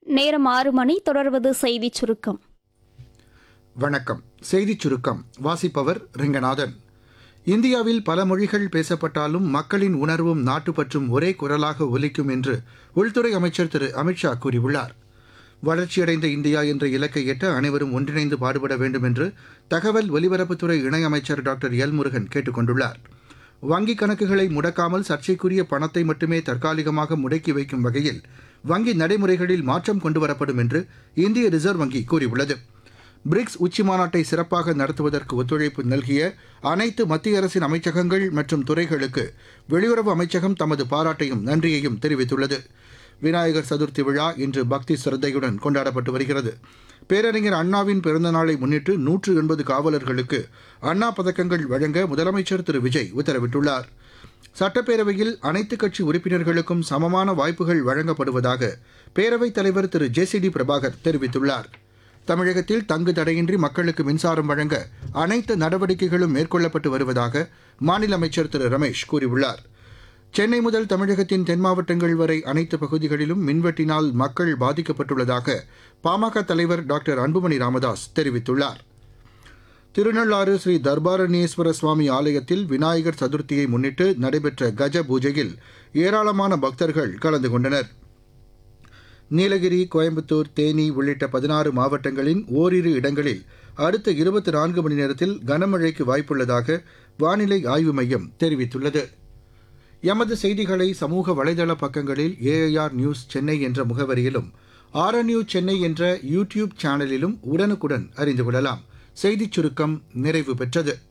நேரம் 6 மணி. தொடர்வது செய்திச் சுருக்கம். வணக்கம். செய்திச் சுருக்கம் வாசிப்பவர் ரெங்கநாதன். இந்தியாவில் பல மொழிகள் பேசப்பட்டாலும் மக்களின் உணர்வும் நாட்டுப்பற்றும் ஒரே குரலாக ஒலிக்கும் என்று உள்துறை அமைச்சர் திரு அமித்ஷா கூறியுள்ளார். வளர்ச்சியடைந்த இந்தியா என்ற இலக்கை எட்ட அனைவரும் ஒன்றிணைந்து பாடுபட வேண்டும் என்று தகவல் ஒலிபரப்புத்துறை இணையமைச்சர் டாக்டர் எல் முருகன் கேட்டுக் கொண்டுள்ளார். வங்கிக் கணக்குகளை முடக்காமல் சர்ச்சைக்குரிய பணத்தை மட்டுமே தற்காலிகமாக முடக்கி வைக்கும் வகையில் வங்கி நடைமுறைகளில் மாற்றம் கொண்டுவரப்படும் என்று இந்திய ரிசர்வ் வங்கி கூறியுள்ளது. பிரிக்ஸ் உச்சிமாநாட்டை சிறப்பாக நடத்துவதற்கு ஒத்துழைப்பு நல்கிய அனைத்து மத்திய அரசின் அமைச்சகங்கள் மற்றும் துறைகளுக்கு வெளியுறவு அமைச்சகம் தமது பாராட்டையும் நன்றியையும் தெரிவித்துள்ளது. விநாயகர் சதுர்த்தி விழா இன்று பக்தி சிரத்தையுடன் கொண்டாடப்பட்டு வருகிறது. பேரறிஞர் அண்ணாவின் பிறந்தநாளை முன்னிட்டு 180 காவலர்களுக்கு அண்ணா பதக்கங்கள் வழங்க முதலமைச்சர் திரு விஜய் உத்தரவிட்டுள்ளார். சட்டப்பேரவையில் அனைத்துக் கட்சி உறுப்பினர்களுக்கும் சமமான வாய்ப்புகள் வழங்கப்படுவதாக பேரவைத் தலைவர் திரு ஜே.சி.டி. பிரபாகர் தெரிவித்துள்ளார். தமிழகத்தில் தங்கு தடையின்றி மக்களுக்கு மின்சாரம் வழங்க அனைத்து நடவடிக்கைகளும் மேற்கொள்ளப்பட்டு வருவதாக மாநில அமைச்சர் திரு ரமேஷ் கூறியுள்ளார். சென்னை முதல் தமிழகத்தின் தென் மாவட்டங்கள் வரை அனைத்து பகுதிகளிலும் மின்வெட்டினால் மக்கள் பாதிக்கப்பட்டுள்ளதாக பாமக தலைவர் டாக்டர் அன்புமணி ராமதாஸ் தெரிவித்துள்ளார். திருநள்ளாறு ஸ்ரீ தர்பாரண்யேஸ்வர சுவாமி ஆலயத்தில் விநாயகர் சதுர்த்தியை முன்னிட்டு நடைபெற்ற கஜ பூஜையில் ஏராளமான பக்தர்கள் கலந்து கொண்டனர். நீலகிரி, கோயம்புத்தூர், தேனி உள்ளிட்ட 16 மாவட்டங்களின் ஓரிரு இடங்களில் அடுத்த 24 மணி நேரத்தில் கனமழைக்கு வாய்ப்புள்ளதாக வானிலை ஆய்வு மையம் தெரிவித்துள்ளது. எமது செய்திகளை சமூக வலைதள பக்கங்களில் ஏஐஆர் நியூஸ் சென்னை என்ற முகவரியிலும் ஆர்என்யூ சென்னை என்ற யூடியூப் சேனலிலும் உடனுக்குடன் அறிந்து கொள்ளலாம். செய்திச் சுருக்கம் நிறைவு பெற்றது.